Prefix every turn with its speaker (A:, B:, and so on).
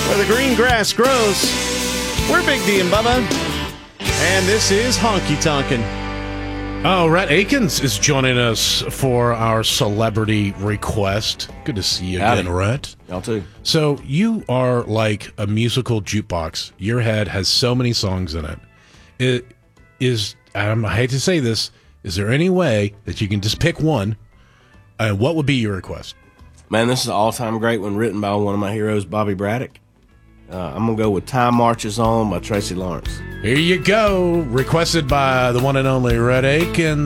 A: where the green grass grows. We're Big D and Bubba, and this is Honky Tonkin'.
B: Oh, Rhett Akins is joining us for our celebrity request. Good to see you again, Rhett.
C: Y'all too.
B: So you are like a musical jukebox. Your head has so many songs in it. It is, I hate to say this, is there any way that you can just pick one? What would be your request?
C: Man, this is an all-time great one written by one of my heroes, Bobby Braddock. I'm going to go with Time Marches On by Tracy Lawrence.
B: Here you go. Requested by the one and only Rhett Akins.